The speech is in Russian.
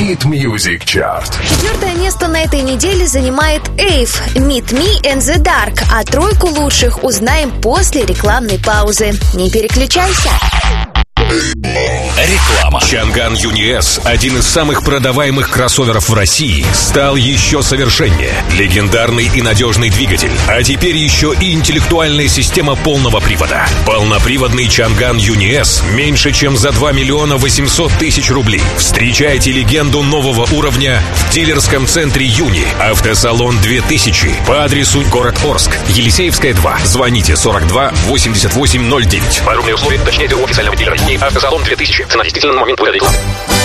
Hit Music Chart. 4-е место на этой неделе занимает Эйв «Meet Me in the Dark», а тройку лучших узнаем после рекламной паузы. Не переключайся. Реклама. Чанган Юни-S, один из самых продаваемых кроссоверов в России, стал еще совершеннее. Легендарный и надежный двигатель, а теперь еще и интеллектуальная система полного привода. Полноприводный Чанган Юни-S меньше, чем за 2 миллиона 800 тысяч рублей. Встречайте легенду нового уровня в дилерском центре Юни. Автосалон 2000 по адресу город Орск, Елисеевская 2. Звоните 42 88 09. Подробные условия уточняйте у официального дилера Юни. Автосалон 2000. Цена действительно на момент выхода рекламы.